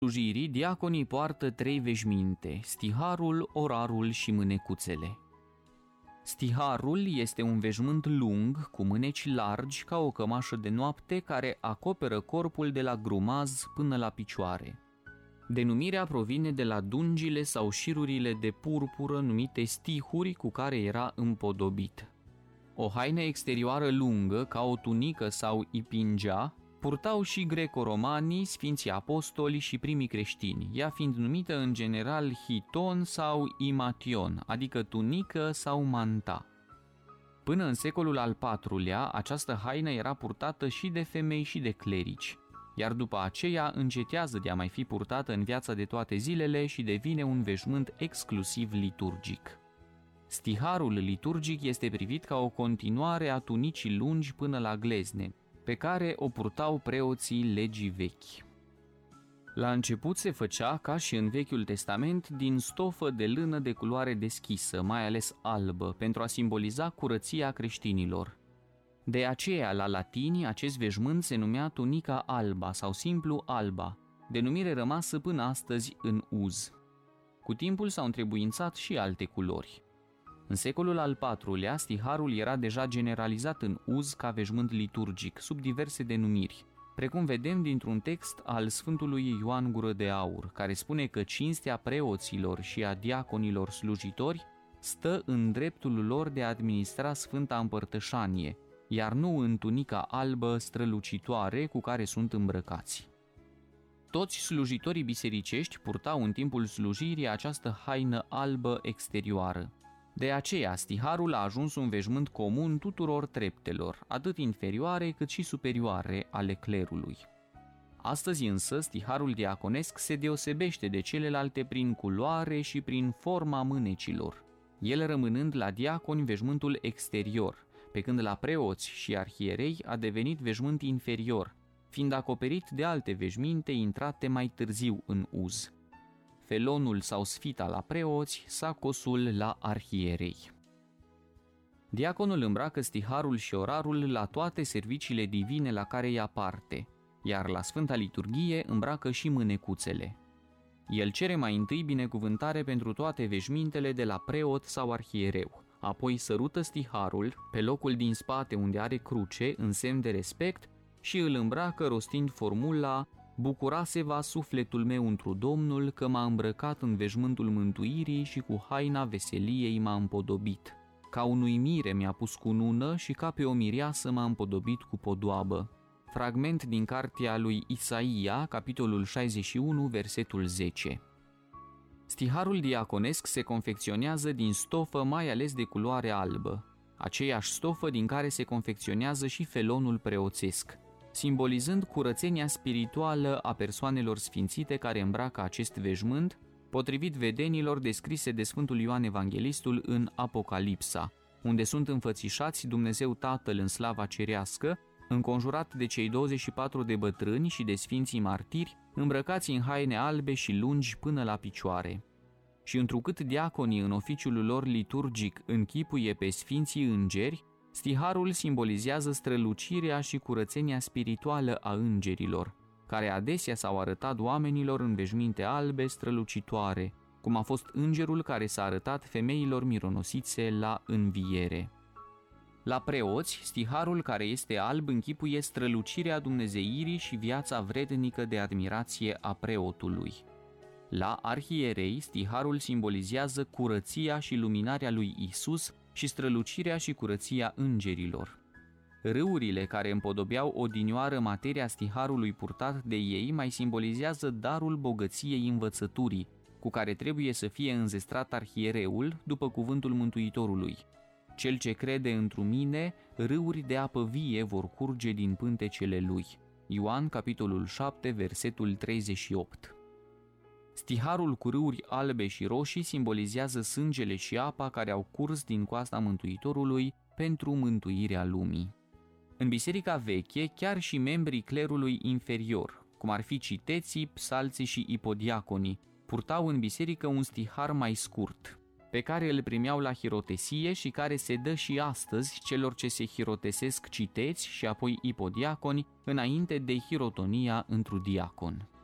slujirii, diaconii poartă 3 veșminte: stiharul, orarul și mânecuțele. Stiharul este un veșmânt lung, cu mâneci largi, ca o cămașă de noapte, care acoperă corpul de la grumaz până la picioare. Denumirea provine de la dungile sau șirurile de purpură numite stihuri cu care era împodobit. O haină exterioară lungă, ca o tunică sau ipingea, purtau și greco-romanii, sfinții apostoli și primii creștini, ea fiind numită în general hiton sau imation, adică tunică sau manta. Până în secolul al IV-lea, această haină era purtată și de femei și de clerici, iar după aceea încetează de a mai fi purtată în viața de toate zilele și devine un veșmânt exclusiv liturgic. Stiharul liturgic este privit ca o continuare a tunicii lungi până la glezne, pe care o purtau preoții legii vechi. La început se făcea, ca și în Vechiul Testament, din stofă de lână de culoare deschisă, mai ales albă, pentru a simboliza curăția creștinilor. De aceea, la latini, acest veșmânt se numea tunica alba sau simplu alba, denumire rămasă până astăzi în uz. Cu timpul s-au întrebuințat și alte culori. În secolul al IV-lea, stiharul era deja generalizat în uz ca veșmânt liturgic, sub diverse denumiri, precum vedem dintr-un text al Sfântului Ioan Gură de Aur, care spune că cinstea preoților și a diaconilor slujitori stă în dreptul lor de a administra Sfânta Împărtășanie, iar nu în tunica albă strălucitoare cu care sunt îmbrăcați. Toți slujitorii bisericești purtau în timpul slujirii această haină albă exterioară. De aceea, stiharul a ajuns un veșmânt comun tuturor treptelor, atât inferioare cât și superioare ale clerului. Astăzi însă, stiharul diaconesc se deosebește de celelalte prin culoare și prin forma mânecilor, el rămânând la diaconi veșmântul exterior, pe când la preoți și arhierei a devenit veșmânt inferior, fiind acoperit de alte veșminte intrate mai târziu în uz. Felonul sau sfita la preoți, sacosul la arhierei. Diaconul îmbracă stiharul și orarul la toate serviciile divine la care ia parte, iar la Sfânta Liturghie îmbracă și mânecuțele. El cere mai întâi binecuvântare pentru toate veșmintele de la preot sau arhiereu, apoi sărută stiharul pe locul din spate unde are cruce în semn de respect și îl îmbracă rostind formula: bucurase-va sufletul meu întru Domnul că m-a îmbrăcat în veșmântul mântuirii și cu haina veseliei m-a împodobit. Ca unui mire mi-a pus cunună și ca pe o mireasă m-a împodobit cu podoabă. Fragment din cartea lui Isaia, capitolul 61, versetul 10. Stiharul diaconesc se confecționează din stofă mai ales de culoare albă, aceeași stofă din care se confecționează și felonul preoțesc, simbolizând curățenia spirituală a persoanelor sfințite care îmbracă acest veșmânt, potrivit vedenilor descrise de Sfântul Ioan Evanghelistul în Apocalipsa, unde sunt înfățișați Dumnezeu Tatăl în slava cerească, înconjurat de cei 24 de bătrâni și de sfinții martiri, îmbrăcați în haine albe și lungi până la picioare. Și întrucât diaconii în oficiul lor liturgic închipuie pe sfinții îngeri, stiharul simbolizează strălucirea și curățenia spirituală a îngerilor, care adesea s-au arătat oamenilor în veșminte albe strălucitoare, cum a fost îngerul care s-a arătat femeilor mironosițe la înviere. La preoți, stiharul care este alb închipuie strălucirea dumnezeirii și viața vrednică de admirație a preotului. La arhierei, stiharul simbolizează curăția și luminarea lui Isus și strălucirea și curăția îngerilor. Râurile care împodobeau odinioară materia stiharului purtat de ei mai simbolizează darul bogăției învățăturii, cu care trebuie să fie înzestrat arhiereul, după cuvântul Mântuitorului: cel ce crede întru mine, râuri de apă vie vor curge din pântecele lui. Ioan, capitolul 7, versetul 38. Stiharul cu râuri albe și roșii simbolizează sângele și apa care au curs din coasta Mântuitorului pentru mântuirea lumii. În biserica veche, chiar și membrii clerului inferior, cum ar fi citeții, psalții și ipodiaconii, purtau în biserică un stihar mai scurt, pe care îl primeau la hirotesie și care se dă și astăzi celor ce se hirotesesc citeți și apoi ipodiaconi înainte de hirotonia întru diacon.